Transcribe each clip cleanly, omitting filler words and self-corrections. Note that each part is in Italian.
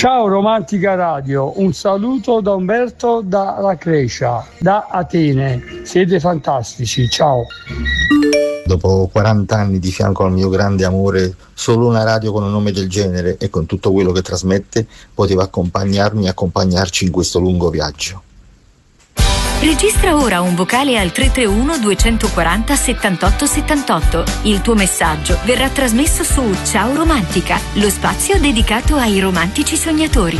Ciao Romantica Radio, un saluto da Umberto da La Crecia, da Atene. Siete fantastici, ciao. Dopo 40 anni di fianco al mio grande amore, solo una radio con un nome del genere e con tutto quello che trasmette poteva accompagnarmi e accompagnarci in questo lungo viaggio. Registra ora un vocale al 331 240 78 78. Il tuo messaggio verrà trasmesso su Ciao Romantica, lo spazio dedicato ai romantici sognatori.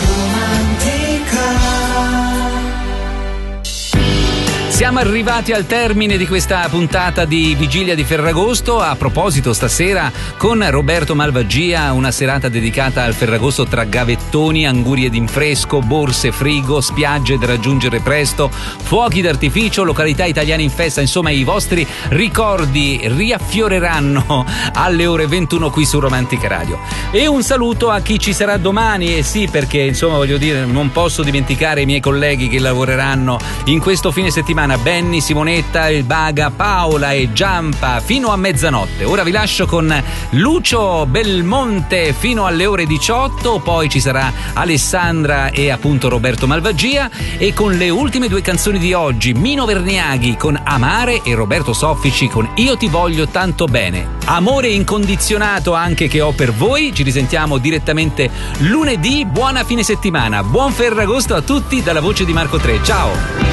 Siamo arrivati al termine di questa puntata di Vigilia di Ferragosto. A proposito, stasera con Roberto Malvagia una serata dedicata al Ferragosto tra gavettoni, angurie d'infresco, borse, frigo, spiagge da raggiungere presto, fuochi d'artificio, località italiane in festa, insomma i vostri ricordi riaffioreranno alle ore 21 qui su Romantica Radio. E un saluto a chi ci sarà domani, e sì, perché insomma voglio dire, non posso dimenticare i miei colleghi che lavoreranno in questo fine settimana: Benny, Simonetta, il Baga, Paola e Giampa fino a mezzanotte. Ora vi lascio con Lucio Belmonte fino alle ore 18, poi ci sarà Alessandra e appunto Roberto Malvagia, e con le ultime due canzoni di oggi Mino Verniaghi con Amare e Roberto Soffici con Io ti voglio tanto bene. Amore incondizionato anche che ho per voi. Ci risentiamo direttamente lunedì. Buona fine settimana, buon Ferragosto a tutti dalla voce di Marco 3. Ciao.